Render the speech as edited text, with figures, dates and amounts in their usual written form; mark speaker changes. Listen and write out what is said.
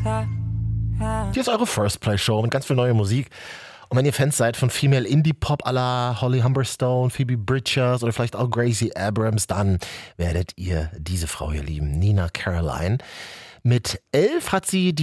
Speaker 1: Hier ist eure First Play Show mit ganz viel neue Musik. Und wenn ihr Fans seid von Female Indie Pop à la Holly Humberstone, Phoebe Bridgers oder vielleicht auch Gracie Abrams, dann werdet ihr diese Frau hier lieben, Nina Caroline. Mit 11 hat sie die